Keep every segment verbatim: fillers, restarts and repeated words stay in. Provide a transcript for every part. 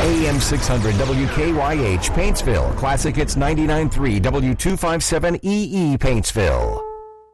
A M six hundred W K Y H, Paintsville. Classic Hits ninety-nine point three, W two fifty-seven E E, Paintsville.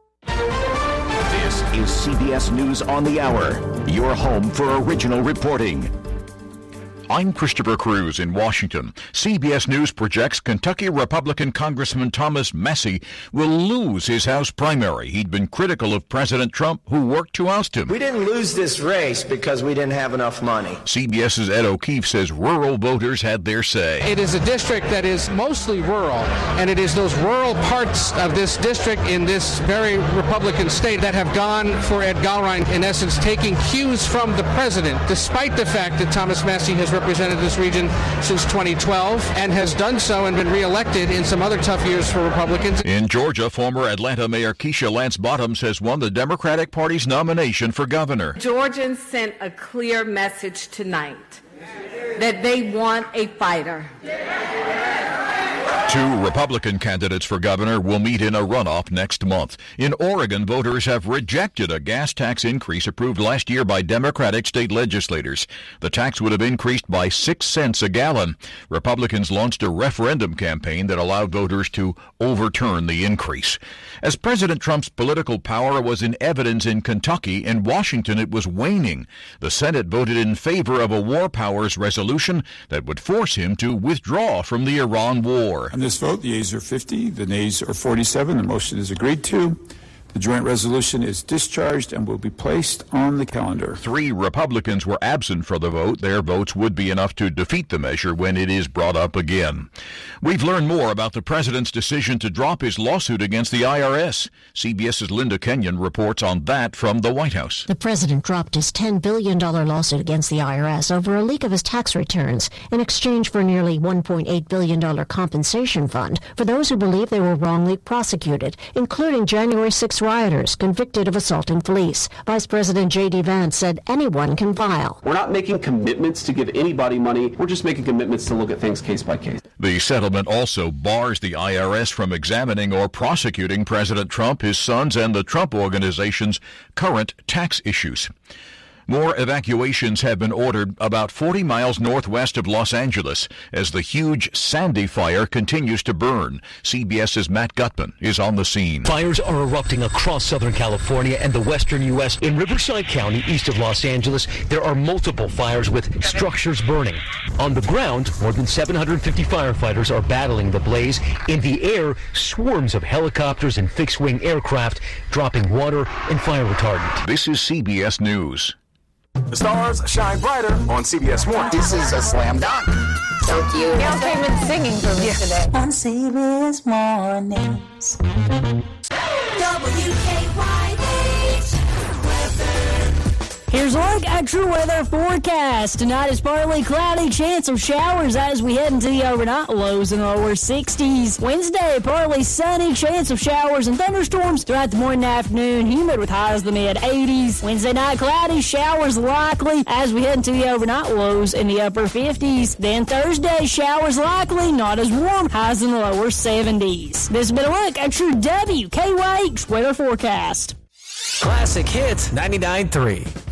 This is C B S News on the Hour, your home for original reporting. I'm Christopher Cruz in Washington. C B S News projects Kentucky Republican Congressman Thomas Massie will lose his House primary. He'd been critical of President Trump, who worked to oust him. We didn't lose this race because we didn't have enough money. CBS's Ed O'Keefe says rural voters had their say. It is a district that is mostly rural, and it is those rural parts of this district in this very Republican state that have gone for Ed Gallrein, in essence, taking cues from the president, despite the fact that Thomas Massie has represented this region since twenty twelve and has done so and been reelected in some other tough years for Republicans. In Georgia, former Atlanta Mayor Keisha Lance Bottoms has won the Democratic Party's nomination for governor. Georgians sent a clear message tonight that they want a fighter. Two Republican candidates for governor will meet in a runoff next month. In Oregon, voters have rejected a gas tax increase approved last year by Democratic state legislators. The tax would have increased by six cents a gallon. Republicans launched a referendum campaign that allowed voters to overturn the increase. As President Trump's political power was in evidence in Kentucky, in Washington it was waning. The Senate voted in favor of a war powers resolution that would force him to withdraw from the Iran war. On this vote, the yeas are fifty, the nays are forty-seven. The motion is agreed to. The joint resolution is discharged and will be placed on the calendar. Three Republicans were absent for the vote. Their votes would be enough to defeat the measure when it is brought up again. We've learned more about the president's decision to drop his lawsuit against the I R S. CBS's Linda Kenyon reports on that from the White House. The president dropped his ten billion dollars lawsuit against the I R S over a leak of his tax returns in exchange for nearly one point eight billion dollars compensation fund for those who believe they were wrongly prosecuted, including January sixth rioters convicted of assaulting police. Vice President J D. Vance said anyone can file. We're not making commitments to give anybody money. We're just making commitments to look at things case by case. The settlement also bars the I R S from examining or prosecuting President Trump, his sons, and the Trump Organization's current tax issues. More evacuations have been ordered about forty miles northwest of Los Angeles as the huge Sandy fire continues to burn. CBS's Matt Gutman is on the scene. Fires are erupting across Southern California and the western U S In Riverside County, east of Los Angeles, there are multiple fires with structures burning. On the ground, more than seven hundred fifty firefighters are battling the blaze. In the air, swarms of helicopters and fixed-wing aircraft dropping water and fire retardant. This is C B S News. The stars shine brighter on C B S one. This is a slam dunk. So cute. Y'all came in singing for me today. On C B S Mornings. W K Y H weather. Here's a look at true weather forecast. Tonight is partly cloudy, chance of showers as we head into the overnight, lows in the lower sixties. Wednesday, partly sunny, chance of showers and thunderstorms throughout the morning and afternoon, humid with highs in the mid eighties. Wednesday night, cloudy, showers likely as we head into the overnight, lows in the upper fifties. Then Thursday, showers likely, not as warm, highs in the lower seventies. This has been a look at true W K Y H weather forecast. Classic Hits ninety-nine point three.